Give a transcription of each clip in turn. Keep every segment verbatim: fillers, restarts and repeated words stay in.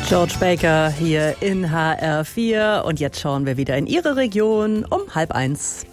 George Baker hier in H R vier und jetzt schauen wir wieder in Ihre Region um halb eins.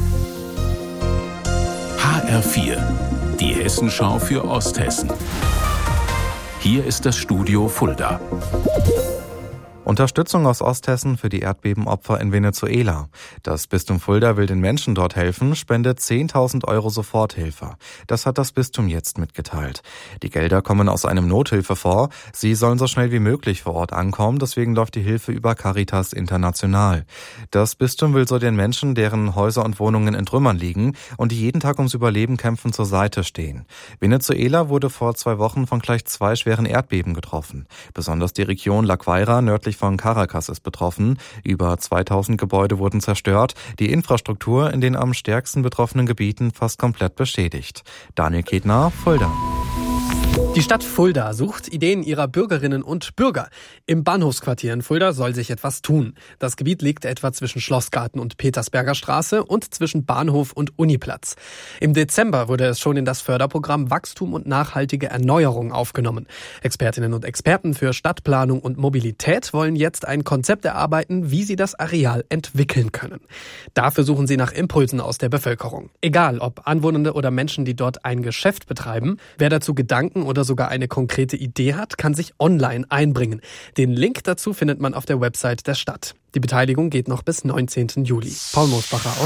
H R vier, die Hessenschau für Osthessen. Hier ist das Studio Fulda. Unterstützung aus Osthessen für die Erdbebenopfer in Venezuela. Das Bistum Fulda will den Menschen dort helfen, spendet zehntausend Euro Soforthilfe. Das hat das Bistum jetzt mitgeteilt. Die Gelder kommen aus einem Nothilfefonds. Sie sollen so schnell wie möglich vor Ort ankommen, deswegen läuft die Hilfe über Caritas International. Das Bistum will so den Menschen, deren Häuser und Wohnungen in Trümmern liegen und die jeden Tag ums Überleben kämpfen, zur Seite stehen. Venezuela wurde vor zwei Wochen von gleich zwei schweren Erdbeben getroffen. Besonders die Region La Guaira nördlich von Caracas ist betroffen. Über zweitausend Gebäude wurden zerstört. Die Infrastruktur in den am stärksten betroffenen Gebieten fast komplett beschädigt. Daniel Ketner, Fulda. Die Stadt Fulda sucht Ideen ihrer Bürgerinnen und Bürger. Im Bahnhofsquartier in Fulda soll sich etwas tun. Das Gebiet liegt etwa zwischen Schlossgarten und Petersberger Straße und zwischen Bahnhof und Uniplatz. Im Dezember wurde es schon in das Förderprogramm Wachstum und nachhaltige Erneuerung aufgenommen. Expertinnen und Experten für Stadtplanung und Mobilität wollen jetzt ein Konzept erarbeiten, wie sie das Areal entwickeln können. Dafür suchen sie nach Impulsen aus der Bevölkerung. Egal, ob Anwohner oder Menschen, die dort ein Geschäft betreiben, wer dazu Gedanken oder sogar eine konkrete Idee hat, kann sich online einbringen. Den Link dazu findet man auf der Website der Stadt. Die Beteiligung geht noch bis neunzehnten Juli. Paul Moosbacher aus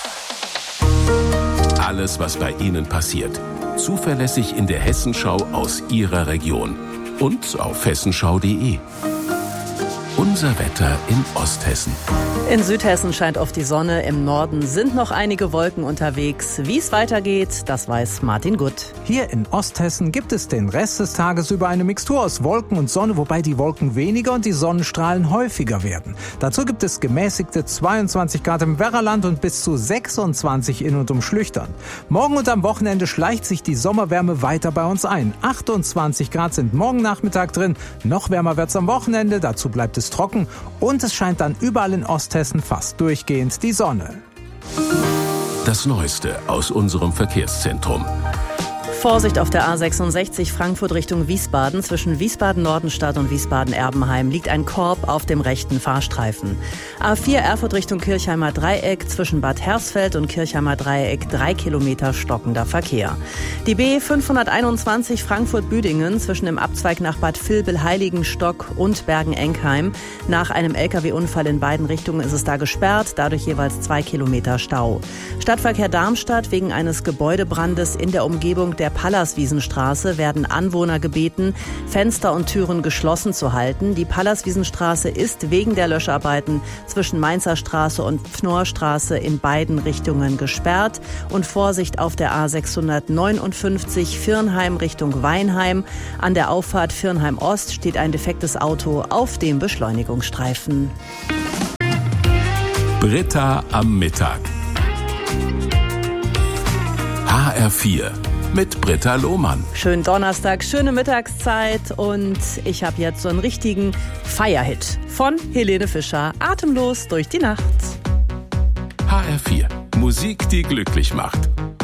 Fulda. Alles, was bei Ihnen passiert. Zuverlässig in der Hessenschau aus Ihrer Region. Und auf hessenschau punkt de. Unser Wetter in Osthessen. In Südhessen scheint oft die Sonne, im Norden sind noch einige Wolken unterwegs. Wie es weitergeht, das weiß Martin Gutt. Hier in Osthessen gibt es den Rest des Tages über eine Mixtur aus Wolken und Sonne, wobei die Wolken weniger und die Sonnenstrahlen häufiger werden. Dazu gibt es gemäßigte zweiundzwanzig Grad im Werraland und bis zu sechsundzwanzig in und um Schlüchtern. Morgen und am Wochenende schleicht sich die Sommerwärme weiter bei uns ein. achtundzwanzig Grad sind morgen Nachmittag drin, noch wärmer wird's am Wochenende, dazu bleibt es trocken und es scheint dann überall in Osthessen fast durchgehend die Sonne. Das Neueste aus unserem Verkehrszentrum. Vorsicht auf der A sechsundsechzig Frankfurt Richtung Wiesbaden. Zwischen Wiesbaden-Nordenstadt und Wiesbaden-Erbenheim liegt ein Korb auf dem rechten Fahrstreifen. A vier Erfurt Richtung Kirchheimer Dreieck. Zwischen Bad Hersfeld und Kirchheimer Dreieck drei Kilometer stockender Verkehr. Die B fünfhunderteinundzwanzig Frankfurt-Büdingen zwischen dem Abzweig nach Bad Vilbel-Heiligenstock und Bergen-Enkheim. Nach einem L K W-Unfall in beiden Richtungen ist es da gesperrt, dadurch jeweils zwei Kilometer Stau. Stadtverkehr Darmstadt: wegen eines Gebäudebrandes in der Umgebung der Pallaswiesenstraße werden Anwohner gebeten, Fenster und Türen geschlossen zu halten. Die Pallaswiesenstraße ist wegen der Löscharbeiten zwischen Mainzer Straße und Pfnorrstraße in beiden Richtungen gesperrt. Und Vorsicht auf der A sechshundertneunundfünfzig Virnheim Richtung Weinheim. An der Auffahrt Virnheim Ost steht ein defektes Auto auf dem Beschleunigungsstreifen. Britta am Mittag. H R vier mit Britta Lohmann. Schönen Donnerstag, schöne Mittagszeit und ich habe jetzt so einen richtigen Feierhit von Helene Fischer. Atemlos durch die Nacht. H R vier. Musik, die glücklich macht.